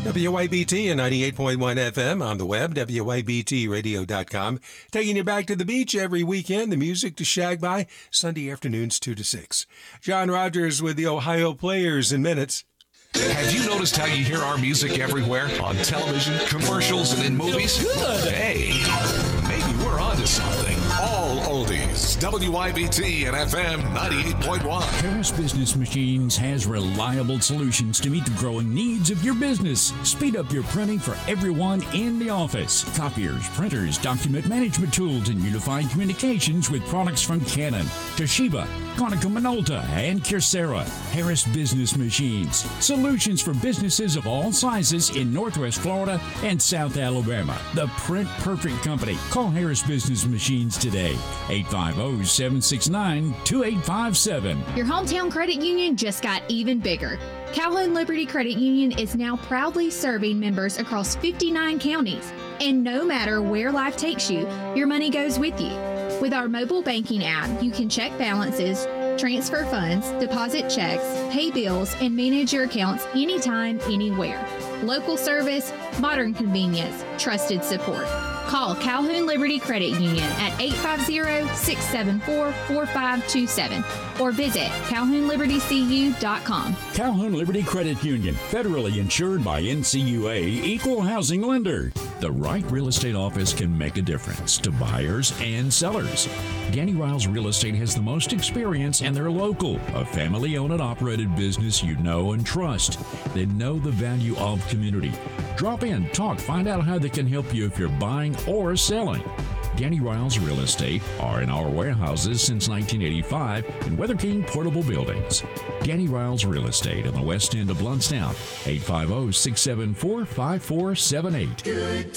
WYBT and 98.1 FM on the web, WYBTradio.com. Taking you back to the beach every weekend, the music to shag by, Sunday afternoons 2 to 6. John Rogers with the Ohio Players in minutes. Have you noticed how you hear our music everywhere? On television, commercials, and in movies? Good. Hey, maybe we're onto something. All oldies. WYBT and FM 98.1. Harris Business Machines has reliable solutions to meet the growing needs of your business. Speed up your printing for everyone in the office. Copiers, printers, document management tools, and unified communications with products from Canon, Toshiba, Konica Minolta, and Kyocera. Harris Business Machines. Solutions for businesses of all sizes in Northwest Florida and South Alabama. The Print Perfect Company. Call Harris Business Machines today. 850-769-2857. Your hometown credit union just got even bigger. Calhoun Liberty Credit Union is now proudly serving members across 59 counties. And no matter where life takes you, your money goes with you. With our mobile banking app, you can check balances, transfer funds, deposit checks, pay bills, and manage your accounts anytime, anywhere. Local service, modern convenience, trusted support. Call Calhoun Liberty Credit Union at 850-674-4527 or visit CalhounLibertyCU.com. Calhoun Liberty Credit Union, federally insured by NCUA, equal housing lender. The right real estate office can make a difference to buyers and sellers. Danny Riles Real Estate has the most experience, and they're local, a family-owned and operated business you know and trust. They know the value of community. Drop in, talk, find out how they can help you if you're buying or selling. Danny Riles Real Estate are in our warehouses since 1985 in Weather King Portable Buildings. Danny Riles Real Estate on the west end of Blountstown, 850-674-5478. Good